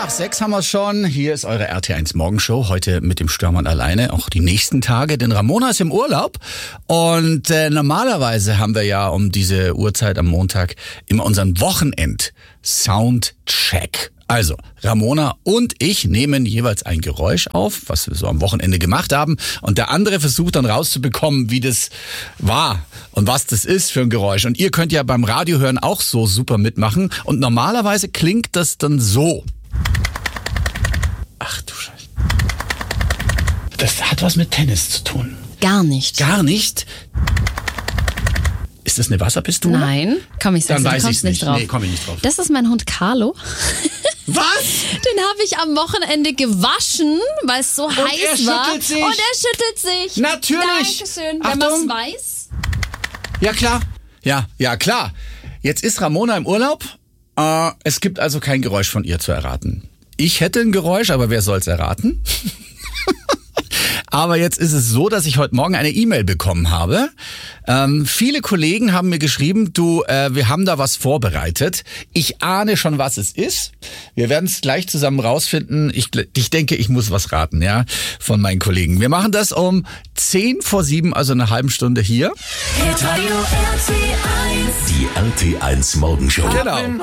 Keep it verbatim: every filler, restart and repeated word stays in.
nach sechs haben wir schon. Hier ist eure R T eins Morgenshow. Heute mit dem Störmann alleine. Auch die nächsten Tage, denn Ramona ist im Urlaub. Und äh, normalerweise haben wir ja um diese Uhrzeit am Montag immer unseren Wochenend-Soundcheck. Also, Ramona und ich nehmen jeweils ein Geräusch auf, was wir so am Wochenende gemacht haben. Und der andere versucht dann rauszubekommen, wie das war und was das ist für ein Geräusch. Und ihr könnt ja beim Radiohören auch so super mitmachen. Und normalerweise klingt das dann so. Ach du Scheiße. Das hat was mit Tennis zu tun. Gar nicht. Gar nicht? Ist das eine Wasserpistole? Nein, komm, ich sag's Dann dir, weiß du ich's kommst nicht nicht. drauf. Nee, komm ich nicht drauf. Das ist mein Hund Carlo. Was? Den habe ich am Wochenende gewaschen, weil es so er heiß war. schüttelt sich. Und er schüttelt sich. Natürlich. Dankeschön. Achtung. Wenn man es weiß. Ja, klar. Ja, ja, klar. Jetzt ist Ramona im Urlaub. Äh, es gibt also kein Geräusch von ihr zu erraten. Ich hätte ein Geräusch, aber wer soll's erraten? Aber jetzt ist es so, dass ich heute Morgen eine E-Mail bekommen habe. Ähm, viele Kollegen haben mir geschrieben, du, äh, wir haben da was vorbereitet. Ich ahne schon, was es ist. Wir werden es gleich zusammen rausfinden. Ich, ich denke, ich muss was raten, ja, von meinen Kollegen. Wir machen das um zehn vor sieben, also eine halbe Stunde hier. Die R T eins Morgenshow. Genau.